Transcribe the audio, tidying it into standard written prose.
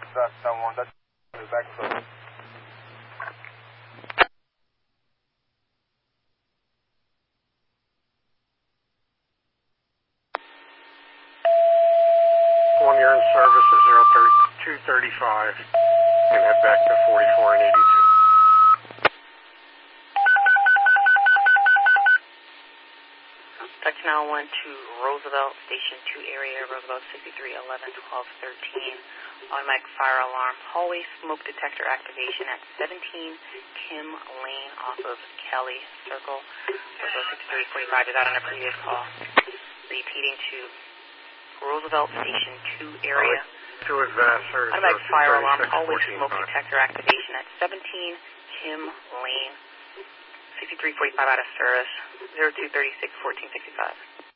someone that's back to 1, you're in service at 0235 and head back to 44 and 82. Touch now 1 to Roosevelt, Station 2 area, Roosevelt 6311 1213. Automatic fire alarm, hallway smoke detector activation at 17 Kim Lane off of Kelly Circle. Roosevelt 6345 is out on a previous call. Repeating to Roosevelt Station 2 area. To advance, sir. Automatic fire alarm, hallway smoke detector activation at 17 Kim Lane. 6345 out of service, 0236 1465.